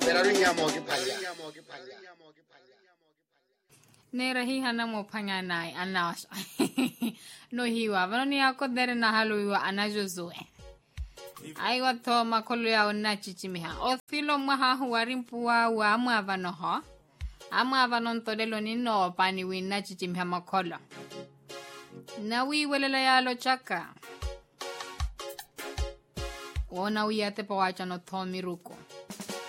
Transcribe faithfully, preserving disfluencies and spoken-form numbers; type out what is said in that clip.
Pero ringa mo ke phanya. Ne rahi hana mo phanya nai anas. No hiwa vano ni ako dere na haluiwa anajozoe. Ai wato makolo ya ona chichimiha. O thilo maha huarimpuwa wa ama vano ho. Ama vano ntodelo ni no pani wina chichimiha makolo. Na wi welela ya lo chaka. Ona wi ate pa wacha no tomi ruko.